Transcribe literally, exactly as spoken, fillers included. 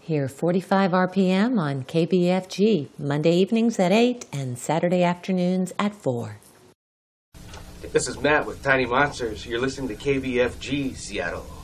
Hear forty-five R P M on K B F G, Monday evenings at eight and Saturday afternoons at four. This is Matt with Tiny Monsters. You're listening to K B F G, Seattle.